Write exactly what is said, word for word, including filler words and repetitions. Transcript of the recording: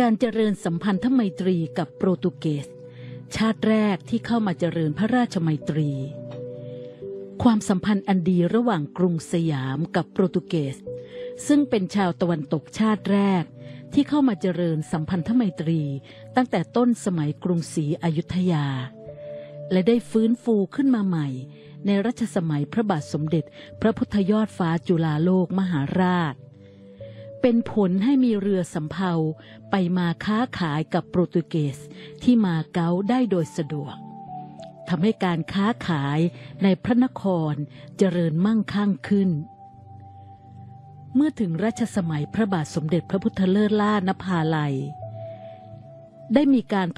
การเจริญสัมพันธไมตรีกับโปรตุเกสชาติแรกที่เข้ามาเจริญพระราชไมตรีความสัมพันธ์อันดีระหว่างกรุงสยามกับโปรตุเกสซึ่งเป็นชาวตะวันตกชาติแรกที่เข้ามาเจริญสัมพันธไมตรีตั้งแต่ต้นสมัยกรุงศรีอยุธยาและได้ฟื้นฟูขึ้นมาใหม่ในรัชสมัยพระบาทสมเด็จพระพุทธยอดฟ้าจุฬาโลกมหาราชเป็นผลให้มีเรือสำเภาไปมาค้าขายกับโปรตุเกสที่มาเก๊าได้โดยสะดวกทำให้การค้าขายในพระนครเจริญมั่งคั่งขึ้นเมื่อถึงรัชสมัยพระบาทสมเด็จพระพุทธเลิศล่านภาลัยได้มีการ